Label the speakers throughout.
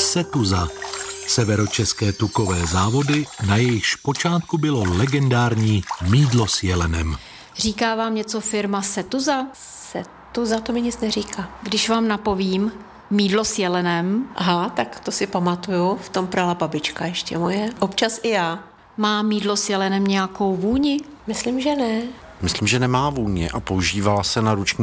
Speaker 1: Setuza. Severočeské tukové závody, na jejichž počátku bylo legendární mýdlo s jelenem.
Speaker 2: Říká vám něco firma Setuza?
Speaker 3: Setuza to mi nic neříká.
Speaker 2: Když vám napovím mýdlo s jelenem.
Speaker 3: Aha, tak to si pamatuju, v tom prala babička ještě moje. Občas i já.
Speaker 2: Má mýdlo s jelenem nějakou vůni?
Speaker 3: Myslím, že ne.
Speaker 4: Myslím, že nemá vůni a používalo se na ruční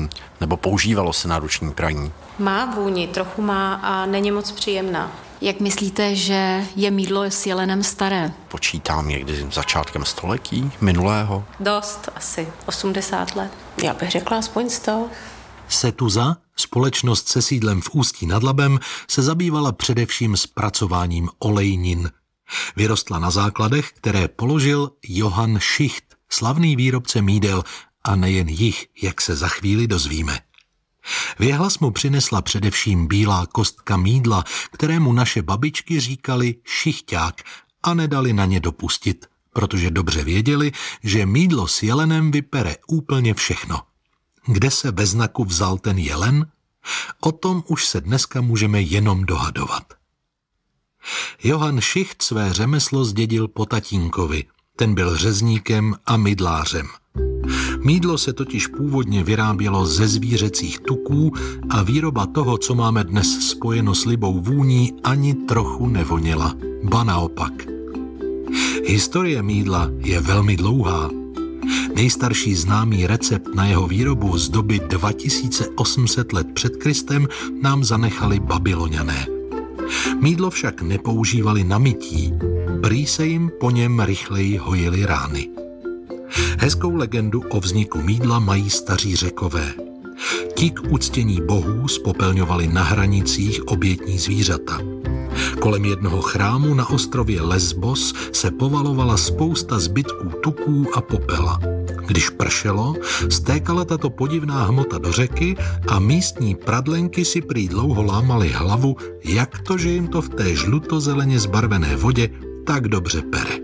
Speaker 4: praní.
Speaker 3: Má vůni, trochu má a není moc příjemná.
Speaker 2: Jak myslíte, že je mýdlo s jelenem staré?
Speaker 4: Počítám někdy začátkem století minulého.
Speaker 3: Dost, asi 80 let. Já bych řekla aspoň 100.
Speaker 1: Setuza, společnost se sídlem v Ústí nad Labem, se zabývala především zpracováním olejnin. Vyrostla na základech, které položil Johann Schicht, slavný výrobce mýdel, a nejen jich, jak se za chvíli dozvíme. Věhlas mu přinesla především bílá kostka mýdla, kterému naše babičky říkali šichťák a nedali na ně dopustit, protože dobře věděli, že mýdlo s jelenem vypere úplně všechno. Kde se ve znaku vzal ten jelen? O tom už se dneska můžeme jenom dohadovat. Johann Schicht své řemeslo zdědil po tatínkovi. Ten byl řezníkem a mydlářem. Mýdlo se totiž původně vyrábělo ze zvířecích tuků a výroba toho, co máme dnes spojeno s libou vůní, ani trochu nevoněla. Ba naopak. Historie mýdla je velmi dlouhá. Nejstarší známý recept na jeho výrobu z doby 2800 let před Kristem nám zanechali Babyloňané. Mýdlo však nepoužívali na mytí, prý se jim po něm rychleji hojily rány. Hezkou legendu o vzniku mýdla mají staří Řekové. Ti k uctění bohů spopelňovali na hranicích obětní zvířata. Kolem jednoho chrámu na ostrově Lesbos se povalovala spousta zbytků tuků a popela. Když pršelo, stékala tato podivná hmota do řeky a místní pradlenky si prý dlouho lámali hlavu, jak to, že jim to v té žlutozeleně zbarvené vodě tak dobře pere.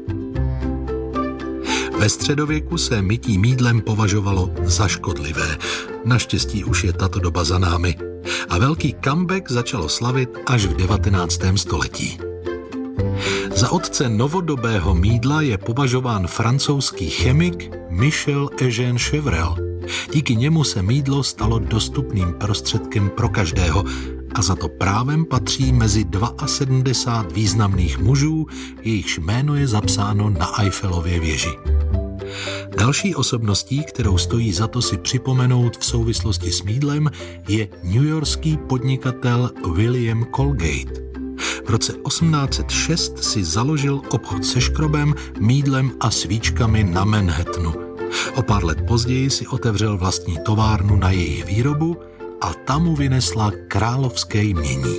Speaker 1: Ve středověku se mytí mýdlem považovalo za škodlivé. Naštěstí už je tato doba za námi. A velký comeback začalo slavit až v 19. století. Za otce novodobého mýdla je považován francouzský chemik Michel Eugène Chevreul. Díky němu se mýdlo stalo dostupným prostředkem pro každého a za to právem patří mezi 72 významných mužů, jejichž jméno je zapsáno na Eiffelově věži. Další osobností, kterou stojí za to si připomenout v souvislosti s mýdlem, je newyorský podnikatel William Colgate. V roce 1806 si založil obchod se škrobem, mýdlem a svíčkami na Manhattanu. O pár let později si otevřel vlastní továrnu na jejich výrobu a ta mu vynesla královské jmění.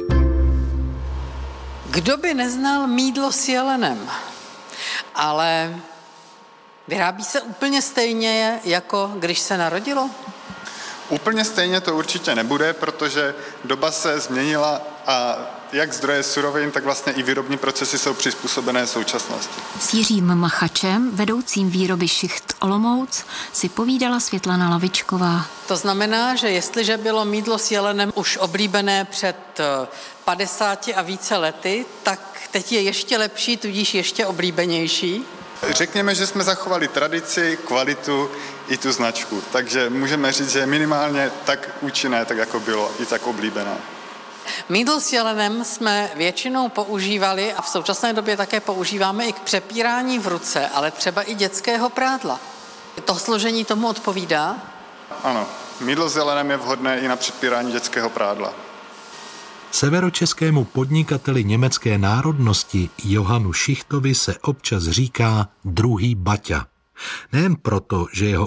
Speaker 5: Kdo by neznal mýdlo s jelenem? Ale vyrábí se úplně stejně, jako když se narodilo?
Speaker 6: Úplně stejně to určitě nebude, protože doba se změnila a jak zdroje surovin, tak vlastně i výrobní procesy jsou přizpůsobené současnosti.
Speaker 2: S Jiřím Machačem, vedoucím výroby Šicht Olomouc, si povídala Světlana Lavičková.
Speaker 5: To znamená, že jestliže bylo mýdlo s jelenem už oblíbené před 50 a více lety, tak teď je ještě lepší, tudíž ještě oblíbenější?
Speaker 6: Řekněme, že jsme zachovali tradici, kvalitu i tu značku, takže můžeme říct, že je minimálně tak účinné, tak jako bylo, i tak oblíbené.
Speaker 5: Mýdlo s jelenem jsme většinou používali a v současné době také používáme i k přepírání v ruce, ale třeba i dětského prádla. To složení tomu odpovídá?
Speaker 6: Ano, mýdlo s jelenem je vhodné i na přepírání dětského prádla.
Speaker 1: Severočeskému podnikateli německé národnosti Johannu Schichtovi se občas říká druhý Baťa. Nejen proto, že jeho